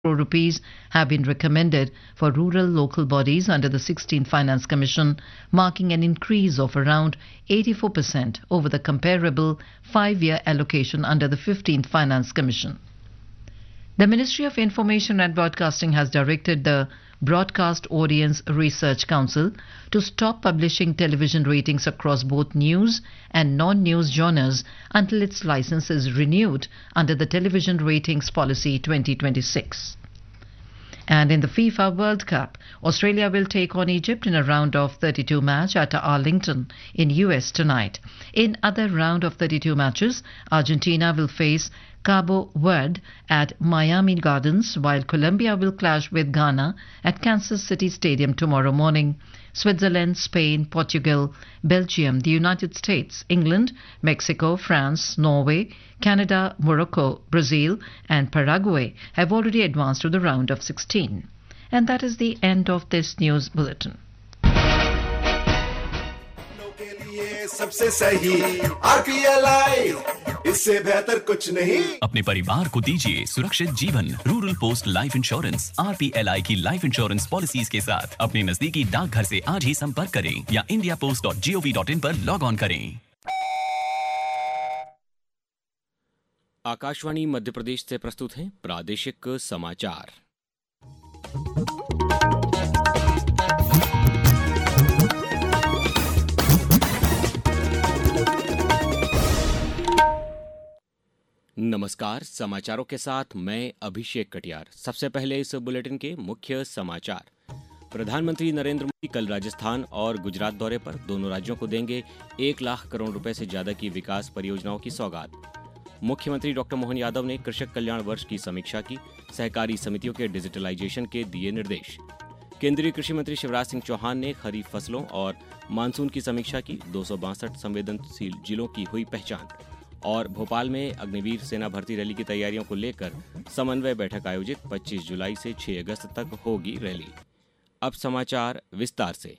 crore rupees have been recommended for rural local bodies under the 16th Finance Commission, marking an increase of around 84% over the comparable 5-year allocation under the 15th Finance Commission. The Ministry of Information and Broadcasting has directed the Broadcast Audience Research Council to stop publishing television ratings across both news and non-news genres until its license is renewed under the Television Ratings Policy 2026. And in the FIFA World Cup, Australia will take on Egypt in a round of 32 match at Arlington in US tonight. In other round of 32 matches, Argentina will face Cabo Verde at Miami Gardens, while Colombia will clash with Ghana at Kansas City Stadium tomorrow morning. Switzerland, Spain, Portugal, Belgium, the United States, England, Mexico, France, Norway, Canada, Morocco, Brazil and Paraguay have already advanced to the round of 16. And that is the end of this news bulletin. सबसे सही RPLI, इससे बेहतर कुछ नहीं। अपने परिवार को दीजिए सुरक्षित जीवन। Rural post life insurance RPLI की लाइफ इंश्योरेंस पॉलिसीज के साथ अपने नजदीकी डाकघर से आज ही संपर्क करें या indiapost.gov.in पर लॉग ऑन करें। आकाशवाणी मध्य प्रदेश से प्रस्तुत हैं प्रादेशिक समाचार। नमस्कार, समाचारों के साथ मैं अभिषेक कटियार। सबसे पहले इस बुलेटिन के मुख्य समाचार। प्रधानमंत्री नरेंद्र मोदी कल राजस्थान और गुजरात दौरे पर दोनों राज्यों को देंगे 1 लाख करोड़ रुपए से ज्यादा की विकास परियोजनाओं की सौगात। मुख्यमंत्री डॉक्टर मोहन यादव ने कृषक कल्याण वर्ष की समीक्षा की, सहकारी समितियों के डिजिटलाइजेशन के दिए निर्देश। केंद्रीय कृषि मंत्री शिवराज सिंह चौहान ने खरीफ फसलों और मानसून की समीक्षा की, 262 संवेदनशील जिलों की हुई पहचान। और भोपाल में अग्निवीर सेना भर्ती रैली की तैयारियों को लेकर समन्वय बैठक आयोजित, 25 जुलाई से 6 अगस्त तक होगी रैली। अब समाचार विस्तार से।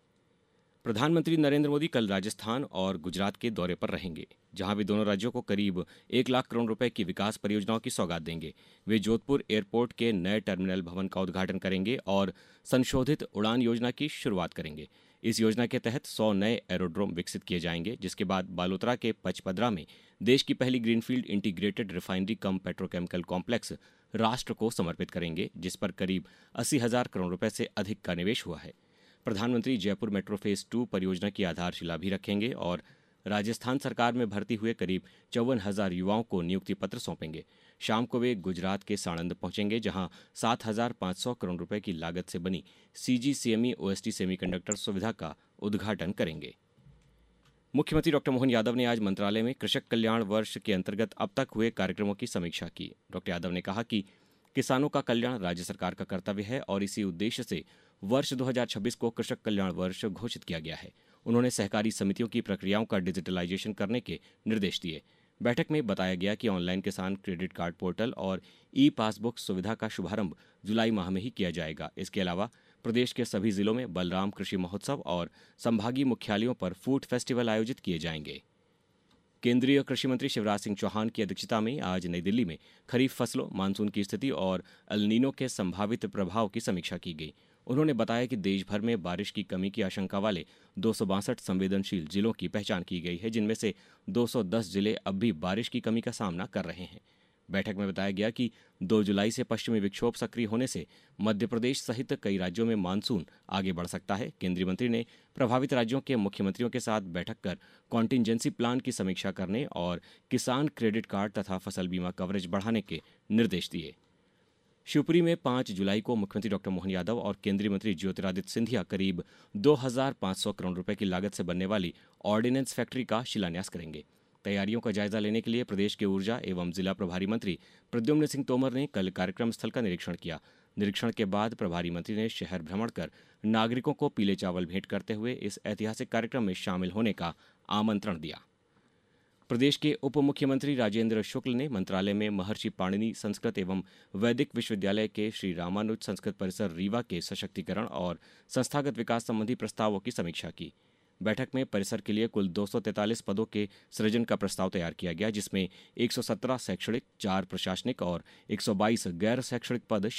प्रधानमंत्री नरेंद्र मोदी कल राजस्थान और गुजरात के दौरे पर रहेंगे, जहां वे दोनों राज्यों को करीब 1 लाख करोड़ रुपए की विकास परियोजनाओं की सौगात देंगे। वे जोधपुर एयरपोर्ट के नए टर्मिनल भवन का उद्घाटन करेंगे और संशोधित उड़ान योजना की शुरुआत करेंगे। इस योजना के तहत 100 नए एरोड्रोम विकसित किए जाएंगे, जिसके बाद बालोतरा के पचपदरा में देश की पहली ग्रीनफील्ड इंटीग्रेटेड रिफाइनरी कम पेट्रोकेमिकल कॉम्प्लेक्स राष्ट्र को समर्पित करेंगे, जिस पर करीब 80,000 करोड़ रुपए से अधिक का निवेश हुआ है। प्रधानमंत्री जयपुर मेट्रो फेज 2 परियोजना की आधारशिला भी रखेंगे और राजस्थान सरकार में भर्ती हुए करीब 54,000 युवाओं को नियुक्ति पत्र सौंपेंगे। शाम को वे गुजरात के साणंद पहुंचेंगे, जहां 7,500 करोड़ रुपए की लागत से बनी CGCME OST सेमीकंडक्टर सुविधा का उद्घाटन करेंगे। मुख्यमंत्री डॉक्टर मोहन यादव ने आज मंत्रालय में कृषक कल्याण वर्ष के अंतर्गत अब तक हुए कार्यक्रमों की समीक्षा की। डॉक्टर यादव ने कहा कि किसानों का कल्याण राज्य सरकार का कर्तव्य है और इसी उद्देश्य से वर्ष 2026 को कृषक कल्याण वर्ष घोषित किया गया है। उन्होंने सहकारी समितियों की प्रक्रियाओं का डिजिटलाइजेशन करने के निर्देश दिए। बैठक में बताया गया कि ऑनलाइन किसान क्रेडिट कार्ड पोर्टल और ई-पासबुक सुविधा का शुभारंभ जुलाई माह में ही किया जाएगा। इसके अलावा प्रदेश के सभी जिलों में बलराम कृषि महोत्सव और संभागीय मुख्यालयों पर फूड फेस्टिवल आयोजित किए जाएंगे। केंद्रीय कृषि मंत्री शिवराज सिंह चौहान की अध्यक्षता में आज नई दिल्ली में खरीफ फसलों, मानसून की स्थिति और एल नीनो के संभावित प्रभाव की समीक्षा की गई। उन्होंने बताया कि देश भर में बारिश की कमी की आशंका वाले 262 संवेदनशील जिलों की पहचान की गई है, जिनमें से 210 जिले अब भी बारिश की कमी का सामना कर रहे हैं। बैठक में बताया गया कि 2 जुलाई से पश्चिमी विक्षोभ सक्रिय होने से मध्य प्रदेश सहित कई राज्यों में मानसून आगे बढ़ सकता है। केंद्रीय मंत्री ने प्रभावित राज्यों के मुख्यमंत्रियों के साथ बैठक कर कॉन्टिंजेंसी प्लान की समीक्षा करने और किसान क्रेडिट कार्ड तथा फसल बीमा कवरेज बढ़ाने के निर्देश दिए। शिवपुरी में 5 जुलाई को मुख्यमंत्री डॉक्टर मोहन यादव और केंद्रीय मंत्री ज्योतिरादित्य सिंधिया करीब 2,500 करोड़ रुपए की लागत से बनने वाली ऑर्डिनेंस फैक्ट्री का शिलान्यास करेंगे। तैयारियों का जायजा लेने के लिए प्रदेश के ऊर्जा एवं जिला प्रभारी मंत्री प्रद्युम्न सिंह तोमर ने कल कार्यक्रम स्थल का निरीक्षण किया। निरीक्षण के बाद प्रभारी मंत्री ने शहर भ्रमण कर नागरिकों को पीले चावल भेंट करते हुए इस ऐतिहासिक कार्यक्रम में शामिल होने का आमंत्रण दिया। प्रदेश के उप मुख्यमंत्री राजेंद्र शुक्ल ने मंत्रालय में महर्षि पाणिनि संस्कृत एवं वैदिक विश्वविद्यालय के श्री रामानुज संस्कृत परिसर रीवा के सशक्तिकरण और संस्थागत विकास संबंधी प्रस्तावों की समीक्षा की। बैठक में परिसर के लिए कुल 243 पदों के सृजन का प्रस्ताव तैयार किया गया, जिसमें 117 शैक्षणिक, 4 प्रशासनिक और 122 गैर शैक्षणिक पद